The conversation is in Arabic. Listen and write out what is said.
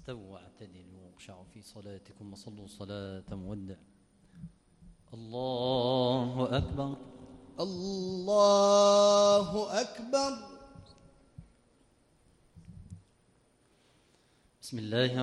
استووا واعتدلوا واخشعوا في صلاتكم وصلوا صلاة مودع. الله أكبر. الله أكبر. بسم الله